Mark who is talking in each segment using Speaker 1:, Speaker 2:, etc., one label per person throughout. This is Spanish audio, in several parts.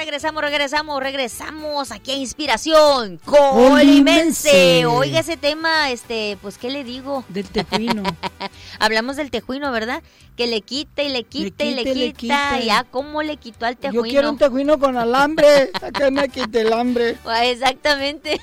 Speaker 1: regresamos aquí a Inspiración Colimense. Oiga ese tema, pues ¿qué le digo?
Speaker 2: Del tejuino.
Speaker 1: Hablamos del tejuino, ¿verdad? Que le quita y le quita y le quita. Ya, ¿cómo le quitó al tejuino?
Speaker 2: Yo quiero un tejuino con alambre, que me quite el hambre.
Speaker 1: Exactamente.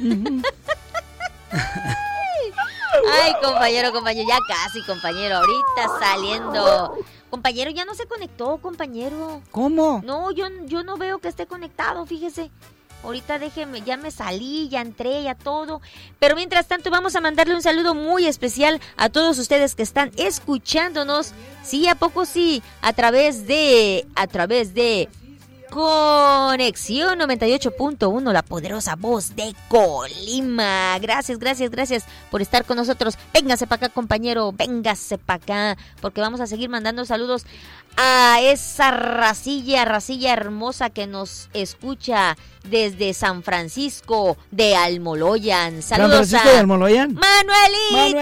Speaker 1: Ay, compañero, ya casi, compañero, ahorita saliendo. Compañero, ya no se conectó, compañero.
Speaker 2: ¿Cómo?
Speaker 1: No, yo no veo que esté conectado, fíjese. Ahorita déjeme, ya me salí, ya entré, ya todo. Pero mientras tanto vamos a mandarle un saludo muy especial a todos ustedes que están escuchándonos. Sí, ¿a poco sí? A través de Conexión 98.1, la poderosa voz de Colima. Gracias por estar con nosotros. Véngase para acá, compañero, véngase para acá, porque vamos a seguir mandando saludos a esa racilla hermosa que nos escucha desde San Francisco de Almoloyan. Saludos
Speaker 2: ¿San Francisco de Almoloyan?
Speaker 1: Manuelito.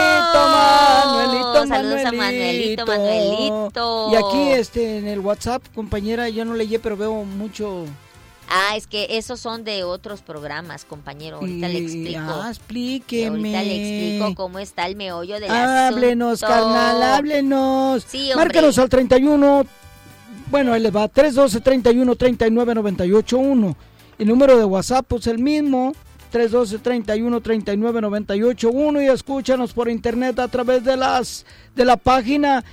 Speaker 1: Saludos a Manuelito.
Speaker 2: Y aquí en el WhatsApp, compañera, yo no leí, pero veo mucho.
Speaker 1: Es que esos son de otros programas, compañero. Ahorita le explico.
Speaker 2: Explíqueme.
Speaker 1: Ahorita le explico cómo está el meollo del asunto.
Speaker 2: Háblenos, carnal, háblenos.
Speaker 1: Sí, hombre.
Speaker 2: Márcanos al 31. Bueno, ahí les va. 312-31-39-98-1. El número de WhatsApp es el mismo. 312-31-39-98-1. Y escúchanos por internet a través de la página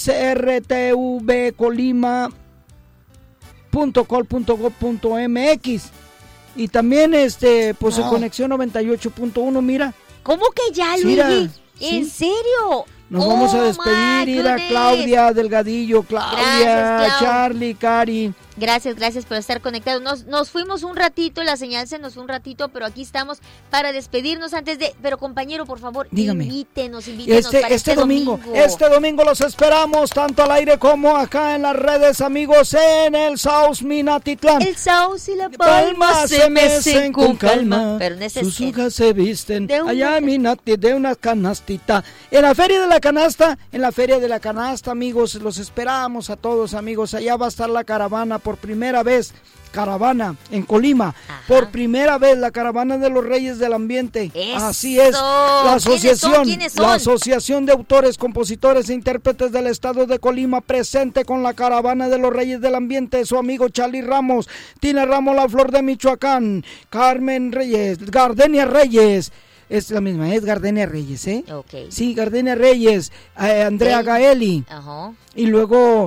Speaker 2: icrtv.colima.gov.mx. Y también en Conexión 98.1, mira.
Speaker 1: ¿Cómo que ya, Luigi? ¿En serio?
Speaker 2: Nos vamos a despedir, a Claudia Delgadillo, gracias, Charlie, Cari.
Speaker 1: Gracias por estar conectados. Nos fuimos un ratito, la señal se nos fue un ratito, pero aquí estamos para despedirnos antes de... Pero compañero, por favor,
Speaker 2: dígame.
Speaker 1: Invítenos
Speaker 2: este domingo. Este domingo los esperamos, tanto al aire como acá en las redes, amigos, en el South Minatitlán.
Speaker 1: El South y la Palma se mecen con calma. Pero
Speaker 2: sus hojas se visten allá en Minati de una canastita. En la Feria de la Canasta, amigos, los esperamos a todos, amigos. Allá va a estar la caravana por primera vez. Caravana en Colima. Ajá. Por primera vez la caravana de los Reyes del Ambiente.
Speaker 1: Eso.
Speaker 2: Así es. La asociación,
Speaker 1: ¿Quiénes son?
Speaker 2: La Asociación de Autores, Compositores e Intérpretes del Estado de Colima presente con la caravana de los Reyes del Ambiente. Su amigo Charlie Ramos, Tina Ramos, La Flor de Michoacán, Carmen Reyes, Gardenia Reyes. Es la misma, es Gardenia Reyes, ¿eh?
Speaker 1: Okay.
Speaker 2: Sí, Gardenia Reyes, Andrea Gaeli.
Speaker 1: Ajá.
Speaker 2: Y luego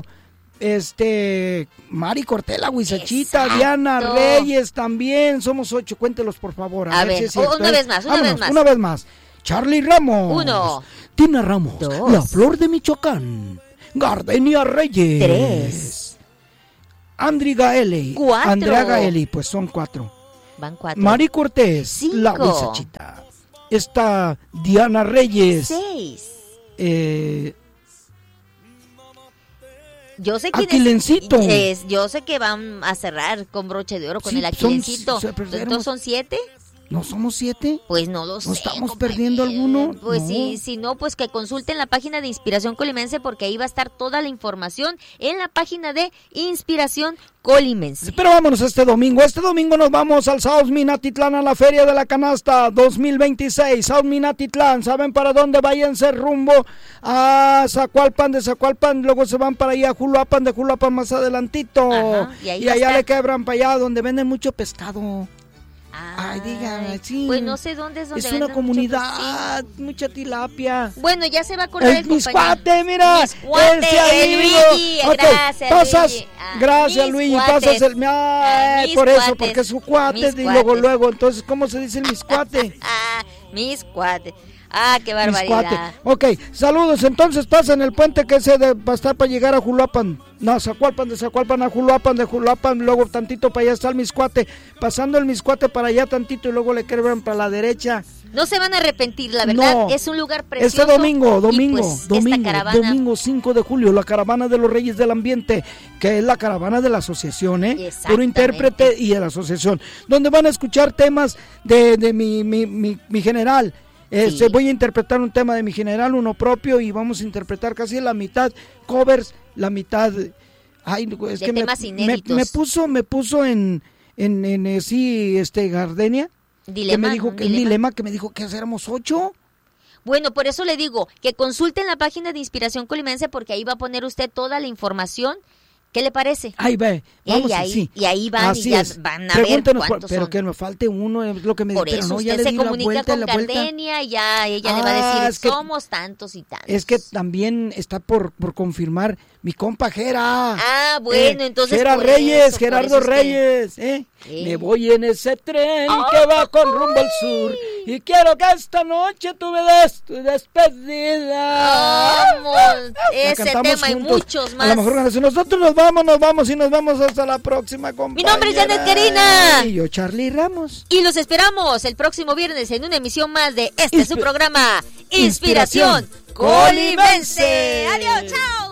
Speaker 2: Mari Cortela, Huizachita, Diana Reyes también. Somos 8, cuéntelos por favor.
Speaker 1: A ver, si una vez más.
Speaker 2: Charlie Ramos.
Speaker 1: 1.
Speaker 2: Tina Ramos.
Speaker 1: 2.
Speaker 2: La Flor de Michoacán. Gardenia Reyes.
Speaker 1: 3.
Speaker 2: Gaeli.
Speaker 1: 4.
Speaker 2: Andrea Gaeli, pues son 4.
Speaker 1: Van 4.
Speaker 2: Mari Cortés.
Speaker 1: 5.
Speaker 2: La Huizachita. Está Diana Reyes.
Speaker 1: 6. Yo sé
Speaker 2: Aquilencito.
Speaker 1: Yo sé que van a cerrar con broche de oro con el Aquilencito. ¿Entonces son 7?
Speaker 2: ¿No somos 7?
Speaker 1: Pues no lo sé.
Speaker 2: ¿No estamos perdiendo alguno?
Speaker 1: Pues
Speaker 2: no.
Speaker 1: Si no, pues que consulten la página de Inspiración Colimense, porque ahí va a estar toda la información en la página de Inspiración Colimense.
Speaker 2: Pero vámonos este domingo. Este domingo nos vamos al South Minatitlán, a la Feria de la Canasta 2026. South Minatitlán, ¿saben para dónde? Váyanse rumbo a Zacualpan, de Zacualpan, luego se van para allá a Juluapan, de Juluapan más adelantito.
Speaker 1: Ajá, y
Speaker 2: allá le quebran para allá donde venden mucho pescado.
Speaker 1: Ay,
Speaker 2: dígame, sí.
Speaker 1: Pues no sé dónde es donde
Speaker 2: es una comunidad, mucha tilapia.
Speaker 1: Bueno, ya se va a acordar el
Speaker 2: Miscuate, mira.
Speaker 1: El Luigi,
Speaker 2: okay.
Speaker 1: Gracias,
Speaker 2: pasas,
Speaker 1: Luigi.
Speaker 2: Gracias, Luigi, pasas el... por eso, porque es su cuate, y luego, entonces, ¿cómo se dice el miscuate?
Speaker 1: Miscuate. Qué barbaridad.
Speaker 2: Ok, saludos, entonces pasan el puente que va a estar para llegar a Juluapan. No, Zacualpan, de Zacualpan a Juluapan, de Juluapan, luego tantito para allá está el Miscuate. Pasando el Miscuate para allá tantito y luego le quebran para la derecha.
Speaker 1: No se van a arrepentir, la verdad, no, es un lugar precioso.
Speaker 2: Este domingo,
Speaker 1: caravana...
Speaker 2: domingo 5 de julio, la caravana de los Reyes del Ambiente, que es la caravana de la asociación, Puro intérprete y de la asociación, donde van a escuchar temas de mi general. Sí. Voy a interpretar un tema de mi general, uno propio, y vamos a interpretar casi la mitad covers, la mitad Ay, es
Speaker 1: de
Speaker 2: que
Speaker 1: temas inéditos.
Speaker 2: me puso en sí, Gardenia.
Speaker 1: Dilema,
Speaker 2: que me dijo que dilema que me dijo que éramos 8.
Speaker 1: Bueno, por eso le digo que consulten la página de Inspiración Colimense porque ahí va a poner usted toda la información. ¿Qué le parece?
Speaker 2: Ahí ve, vamos
Speaker 1: sí. Y ahí van
Speaker 2: así
Speaker 1: y ya
Speaker 2: es.
Speaker 1: van a
Speaker 2: Pregúntenos
Speaker 1: ver cuántos
Speaker 2: pero
Speaker 1: son.
Speaker 2: que me falte uno es lo que me
Speaker 1: Por
Speaker 2: pero
Speaker 1: eso
Speaker 2: no,
Speaker 1: usted
Speaker 2: ya le
Speaker 1: se
Speaker 2: di
Speaker 1: comunica
Speaker 2: la vuelta,
Speaker 1: con Gardenia y ya ella le va a decir, somos tantos y tantos.
Speaker 2: Es que también está por confirmar mi compa Gera.
Speaker 1: Bueno, entonces
Speaker 2: Gerardo Reyes, Me voy en ese tren que va con rumbo al sur y quiero que esta noche tú me des tu despedida.
Speaker 1: Vamos, ese tema juntos. Y muchos más.
Speaker 2: A lo mejor nosotros nos vamos y nos vamos hasta la próxima, compañera.
Speaker 1: Mi nombre es Janet Karina.
Speaker 2: Y yo, Charlie Ramos.
Speaker 1: Y los esperamos el próximo viernes en una emisión más de su programa Inspiración Colimense. Adiós, chao.